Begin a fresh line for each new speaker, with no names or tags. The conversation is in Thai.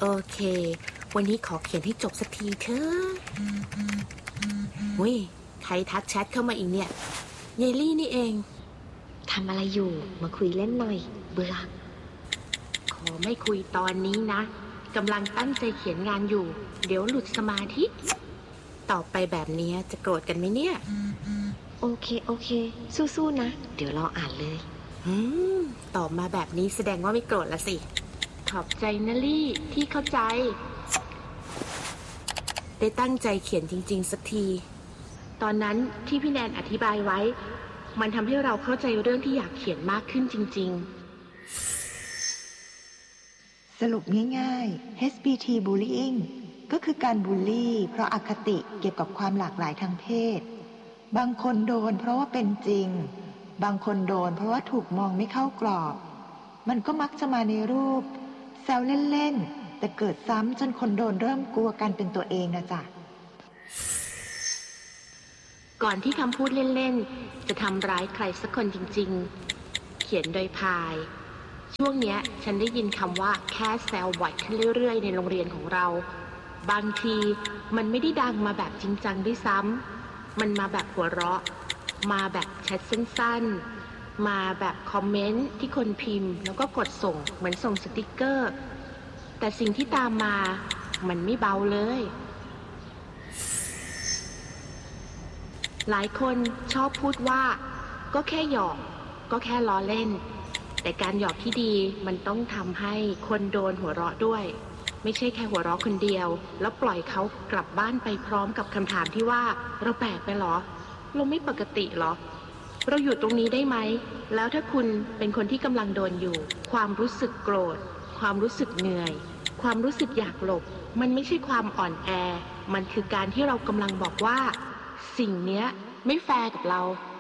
โอเควันนี้ขอเขียนให้จบสักทีเถอะใครทักแชทเข้ามาอีกเนี่ยเยลลี่นี่เอง
ทำอะไรอยู่มาคุยเล่นหน่อยเบื่อ
ขอไม่คุยตอนนี้นะกำลังตั้งใจเขียนงานอยู่เดี๋ยวหลุดสมาธิต่อไปแบบนี้จะโกรธกันไหมเนี่ย
โอเคสู้ๆนะเดี๋ยวรออ่านเลย
ตอบมาแบบนี้แสดงว่าไม่โกรธละสิขอบใจนะลี่ที่เข้าใจได้ตั้งใจเขียนจริงๆสักทีตอนนั้นที่พี่แนนอธิบายไว้มันทำให้เราเข้าใจเรื่องที่อยากเขียนมากขึ้นจริง
ๆสรุปง่ายๆ HBT bullying ก็คือการบูลลี่เพราะอคติเกี่ยวกับความหลากหลายทางเพศบางคนโดนเพราะว่าเป็นจริงบางคนโดนเพราะว่าถูกมองไม่เข้ากรอบมันก็มักจะมาในรูปแซวเล่นๆแต่เกิดซ้ำจนคนโดนเริ่มกลัวการเป็นตัวเองนะจ๊ะ
ก่อนที่คำพูดเล่นๆจะทำร้ายใครสักคนจริงๆเขียนโดยพายช่วงเนี้ยฉันได้ยินคำว่าแค่แซวบ่อยขึ้นเรื่อยๆในโรงเรียนของเราบางทีมันไม่ได้ดังมาแบบจริงจังด้วยซ้ำมันมาแบบหัวเราะมาแบบแชทสั้นๆมาแบบคอมเมนต์ที่คนพิมพ์แล้วก็กดส่งเหมือนส่งสติกเกอร์แต่สิ่งที่ตามมามันไม่เบาเลยหลายคนชอบพูดว่าก็แค่หยอกก็แค่ล้อเล่นแต่การหยอกที่ดีมันต้องทำให้คนโดนหัวเราะด้วยไม่ใช่แค่หัวเราะคนเดียวแล้วปล่อยเขากลับบ้านไปพร้อมกับคำถามที่ว่าเราแปลกไปหรอเราไม่ปกติหรอเราอยู่ตรงนี้ได้ไหมแล้วถ้าคุณเป็นคนที่กำลังโดนอยู่ความรู้สึกโกรธความรู้สึกเหนื่อยความรู้สึกอยากหลบมันไม่ใช่ความอ่อนแอมันคือการที่เรากำลังบอกว่าสิ่งเนี้ยไม่แฟร์กับเรา